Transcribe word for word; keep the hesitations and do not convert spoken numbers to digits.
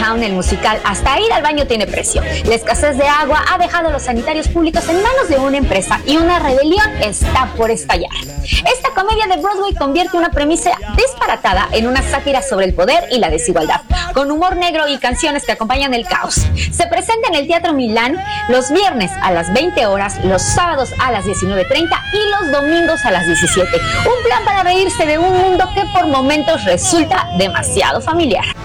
Town, el musical Hasta ir al baño tiene precio. La escasez de agua ha dejado a los sanitarios públicos en manos de una empresa y una rebelión está por estallar. Esta comedia de Broadway convierte una premisa disparatada en una sátira sobre el poder y la desigualdad, con humor negro y canciones que acompañan el caos. Se presenta en el Teatro Milán los viernes a las veinte horas, los sábados a las diecinueve treinta y los domingos a las diecisiete. Un plan para reírse de un mundo que por momentos resulta demasiado familiar.